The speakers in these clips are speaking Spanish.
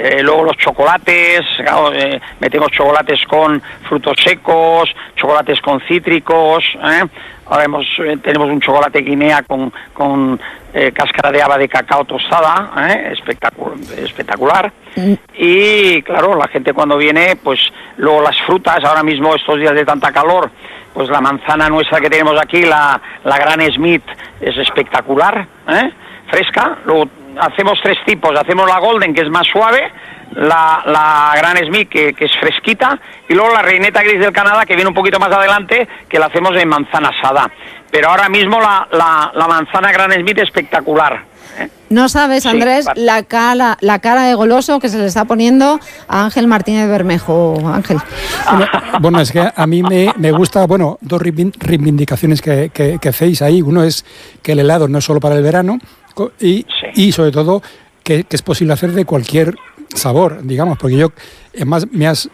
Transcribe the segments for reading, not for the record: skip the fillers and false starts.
Luego los chocolates, claro, metemos chocolates con frutos secos, chocolates con cítricos, Ahora tenemos un chocolate Guinea con cáscara de haba de cacao tostada, espectacular. Y claro, la gente cuando viene, pues luego las frutas, ahora mismo estos días de tanta calor, pues la manzana nuestra que tenemos aquí, la Gran Smith, es espectacular, fresca. Luego hacemos 3 tipos, hacemos la Golden, que es más suave, la Gran Smith, que es fresquita, y luego la Reineta Gris del Canadá, que viene un poquito más adelante, que la hacemos en manzana asada. Pero ahora mismo la manzana Gran Smith es espectacular. No sabes, Andrés, sí, la cara de goloso que se le está poniendo a Ángel Martínez Bermejo. Ángel. Bueno, es que a mí me gusta, bueno, 2 reivindicaciones que hacéis ahí. Uno es que el helado no es solo para el verano y sobre todo que es posible hacer de cualquier sabor, digamos, porque yo, además, me has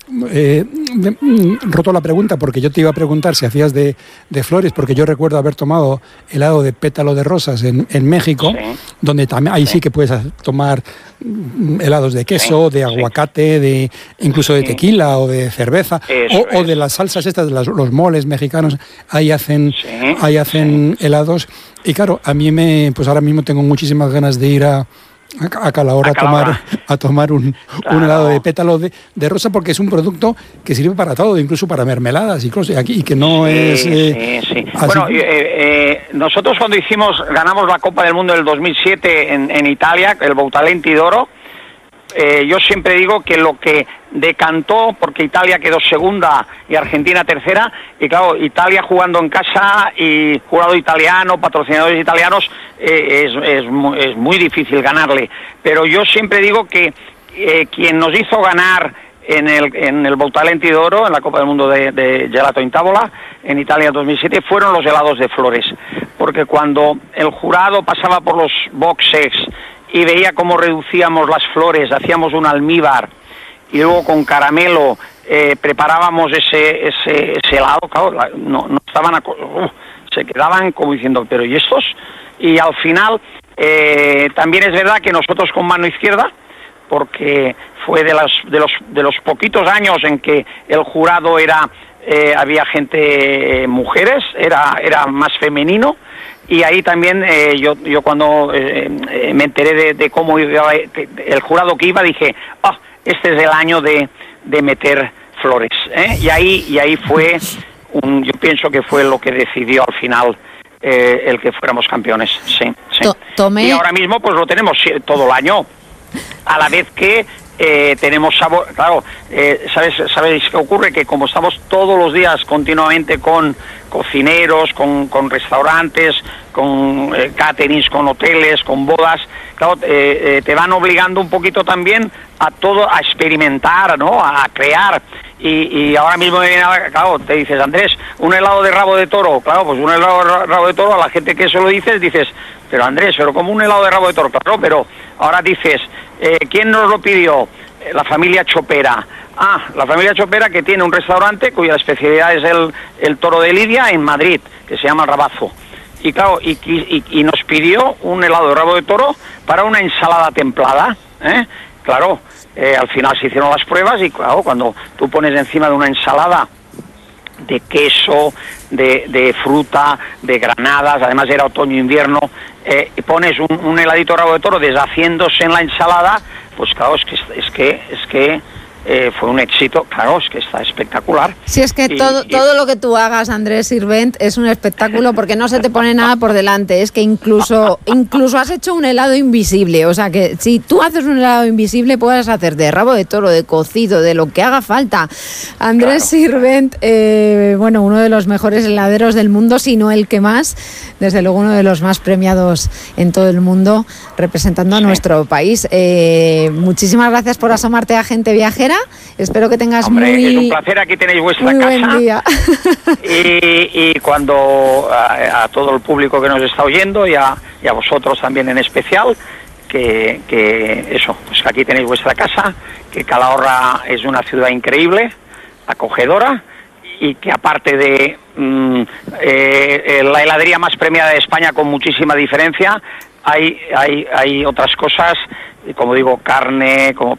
roto la pregunta, porque yo te iba a preguntar si hacías de flores, porque yo recuerdo haber tomado helado de pétalo de rosas en México, donde también ahí sí que puedes tomar helados de queso, de aguacate, incluso de tequila o de cerveza, o de las salsas estas, de los moles mexicanos, ahí hacen helados. Y claro, a mí pues ahora mismo tengo muchísimas ganas de ir a Calahorra a tomar un helado de pétalo de rosa, porque es un producto que sirve para todo, incluso para mermeladas y que no es... Bueno, nosotros cuando ganamos la Copa del Mundo del 2007 en Italia, el Boutalenti d'Oro, yo siempre digo que lo que decantó, porque Italia quedó segunda y Argentina tercera, y claro, Italia jugando en casa y jurado italiano, patrocinadores italianos, es muy difícil ganarle. Pero yo siempre digo que quien nos hizo ganar en el Boutalenti d'Oro, en la Copa del Mundo de Gelato in Tavola, en Italia 2007, fueron los helados de flores. Porque cuando el jurado pasaba por los boxes y veía cómo reducíamos las flores, hacíamos un almíbar y luego con caramelo preparábamos ese helado, claro, no estaban se quedaban como diciendo, pero ¿y estos? Y al final también es verdad que nosotros con mano izquierda, porque fue de los poquitos años en que el jurado había gente, mujeres, era más femenino. Y ahí también yo cuando me enteré de cómo iba el jurado que iba, dije, este es el año de meter flores, y ahí fue yo pienso que fue lo que decidió al final el que fuéramos campeones. Sí. Y ahora mismo pues lo tenemos todo el año, a la vez que tenemos sabor. Claro, ¿sabéis qué ocurre? Que como estamos todos los días continuamente con cocineros, con restaurantes, con caterings, con hoteles, con bodas, claro, te van obligando un poquito también a experimentar, ¿no? A crear. Y ahora mismo, claro, te dices, Andrés, un helado de rabo de toro. Claro, pues un helado de rabo de toro, a la gente que se lo dices, pero Andrés, pero como un helado de rabo de toro. Claro, pero ahora dices, ¿quién nos lo pidió? La familia Chopera. La familia Chopera, que tiene un restaurante cuya especialidad es el toro de Lidia en Madrid, que se llama Rabazo. Y claro, y nos pidió un helado de rabo de toro para una ensalada templada, Claro, al final se hicieron las pruebas y claro, cuando tú pones encima de una ensalada de queso, de fruta, de granadas, además era otoño-invierno, y pones un heladito de rabo de toro deshaciéndose en la ensalada, pues claro, es que fue un éxito, claro, es que está espectacular. Sí, es que todo lo que tú hagas, Andrés Sirvent, es un espectáculo, porque no se te pone nada por delante. Es que incluso has hecho un helado invisible, o sea que si tú haces un helado invisible puedes hacer de rabo de toro, de cocido, de lo que haga falta. Andrés Sirvent, bueno, uno de los mejores heladeros del mundo, si no el que más, desde luego uno de los más premiados en todo el mundo, representando a nuestro país. Muchísimas gracias por asomarte a Gente Viajera. Espero que tengas es un placer, aquí tenéis vuestra casa. Buen día. Y cuando a todo el público que nos está oyendo y a vosotros también en especial, que eso, pues aquí tenéis vuestra casa, que Calahorra es una ciudad increíble, acogedora, y que aparte de la heladería más premiada de España con muchísima diferencia, hay otras cosas, como digo, carne, como